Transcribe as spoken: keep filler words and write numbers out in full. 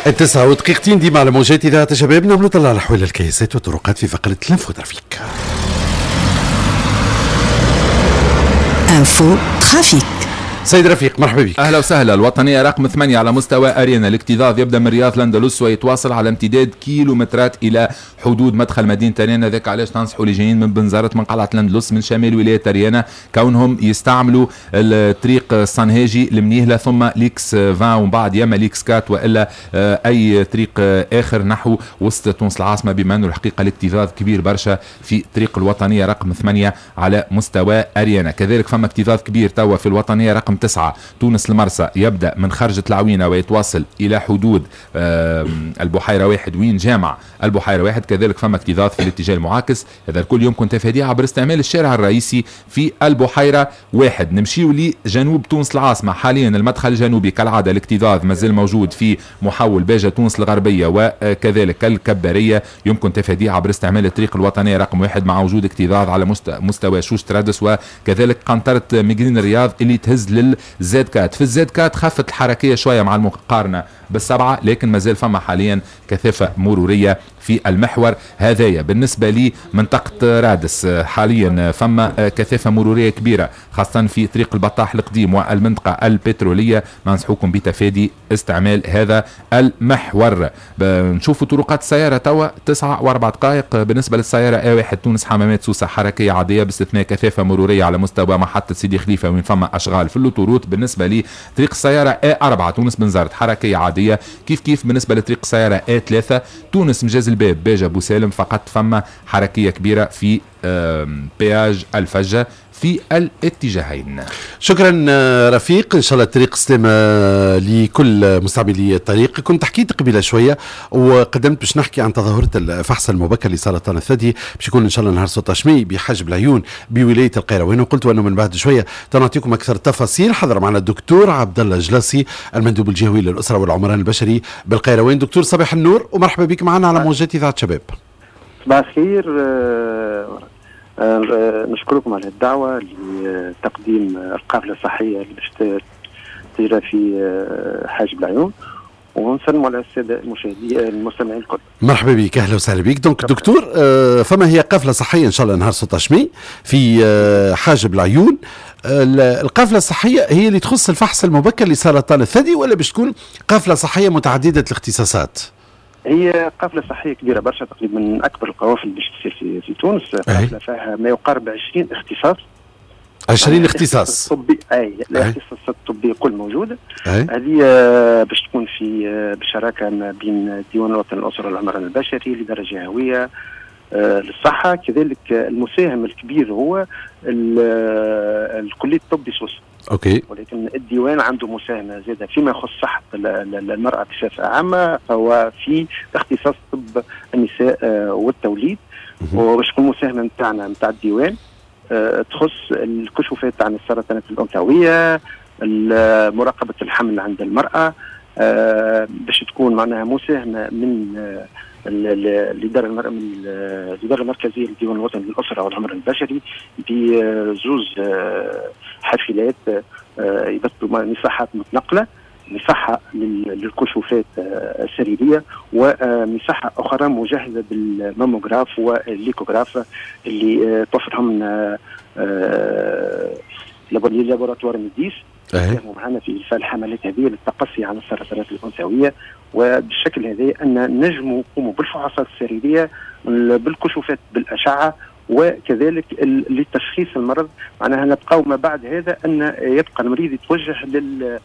التسعة ودقيقتين ديما على موجات إذاعة شباب. نعم نطلع على أحوال الكياسات والطرقات في فقرة الانفو ترافيك. انفو ترافيك. سيد رفيق مرحبا بك. اهلا وسهلا. الوطنيه رقم ثمانية على مستوى ارينا. الاكتظاظ يبدا من رياض لاندلس ويتواصل على امتداد كيلومترات الى حدود مدخل مدينه ارينا. ذاك علاش ننصحوا اللي جايين من بنزرة من قلعه لاندلس من شمال ولايه ارينا كونهم يستعملوا الطريق الصنهاجي المنيهله ثم ليكس عشرين ومن بعد يما ليكس أربعة والا اي طريق اخر نحو وسط تونس العاصمه، بما انه الحقيقه الاكتظاظ كبير برشا في طريق الوطنيه رقم ثمانية على مستوى ارينا. كذلك فما اكتظاظ كبير توا في الوطنيه رقم تسعة تونس المرسى، يبدأ من خرجة العوينة ويتواصل إلى حدود البحيرة واحد وين جامع البحيرة واحد. كذلك فما اكتظاظ في الاتجاه المعاكس. هذا الكل يمكن تفاديه عبر استعمال الشارع الرئيسي في البحيرة واحد. نمشيو لجنوب تونس العاصمة. حاليا المدخل الجنوبي كالعادة الاكتظاظ مازال موجود في محول باجة تونس الغربية وكذلك الكبارية، يمكن تفاديه عبر استعمال الطريق الوطنية رقم واحد مع وجود اكتظاظ على مستوى شوش ترادس وكذلك قنطرة مجرين الرياض اللي تهز لل زد كات. في الزد كات خفت الحركية شوية مع المقارنة بالسبعة، لكن ما زال فما حاليا كثافة مرورية في المحور هذايا. بالنسبة لي منطقة رادس حاليا فما كثافة مرورية كبيرة خاصة في طريق البطاح القديم والمنطقة البترولية. ننصحكم بتفادي استعمال هذا المحور. نشوفوا طرقات السيارة توا تسعة واربع دقائق. بالنسبة للسيارة اي واحد تونس حمامات سوسة حركية عادية باستثناء كثافة مرورية على مستوى محطة سيدي خليفة وين فما أشغال في اللوتوروت. بالنسبة لي طريق السيارة اي أربعة تونس بنزرت حركية عادية كيف كيف. بالنسبة لطريق السيارة اي ثلاثة تونس مجاز الباب باجة ابو سالم فقط فما حركية كبيرة في بياج الفجة في الاتجاهين. شكرا رفيق. ان شاء الله الطريق سلامة لكل مستعملي الطريق. كنت حكيت قبل شويه وقدمت باش نحكي عن تظاهره الفحص المبكر لسرطان الثدي باش يكون ان شاء الله نهار ستة عشر ماي بحجب العيون بولايه القيروان، وقلت انه من بعد شويه تنعطيكم اكثر التفاصيل. حضر معنا الدكتور عبد الله جلاسي المندوب الجهوي للاسره والعمران البشري بالقيروان. دكتور صباح النور ومرحبا بك معنا على موجات اذاعه شباب. صباح الخير. أه نشكركم على الدعوة لتقديم القافلة الصحية اللي باش تجرى في حاجب العيون، ونسلموا على السادة المشاهدين المستمعين الكل. مرحبا بك اهلا وسهلا بك. دونك دكتور آه فما هي قافلة صحية ان شاء الله نهار ستة عشر ماي في آه حاجب العيون. آه القافلة الصحية هي اللي تخص الفحص المبكر لسرطان الثدي ولا باش تكون قافلة صحية متعددة الاختصاصات؟ هي قافلة صحية كبيرة برشا، تقريبا من أكبر القوافل اللي تصير في, في تونس. قافلة فيها ما يقارب عشرين اختصاص. عشرين اختصاص طبي. أي الاختصاصات الطبية كل موجودة. هذه باش تكون في بشراكة ما بين ديوان الوطني للأسرة والعمران البشري لدرجة هوية للصحة. كذلك المساهم الكبير هو الكلية الطب بسوس. اوكي. ولكن الديوان عنده مساهمه زاده فيما يخص صحه المراه بصفه عامه، فهو في اختصاص طب النساء والتوليد. وباش تكون المساهمه نتاعنا نتاع الديوان تخص الكشوفات عن السرطانات الانثويه، مراقبه الحمل عند المراه، باش تكون معناها مساهمه من الإدارة من الإدارة المركزية للديوان الوطني للأسرة والعمران البشري بجوز حافلات يبثوا مساحات متنقلة، مساحة للكشوفات السريرية ومساحة أخرى مجهزة بالماموغراف والليكوغراف اللي توفرهم لابوراتوار ميديس يساهموا معنا في إرسال الحملات هذه للتقصي عن السرطانات الأنثوية. وبالشكل هذا أن نجموا نقوموا بالفحوصات السريرية بالكشوفات بالأشعة وكذلك لتشخيص المرض. معناها نبقاو ما بعد هذا أن يبقى المريض يتوجه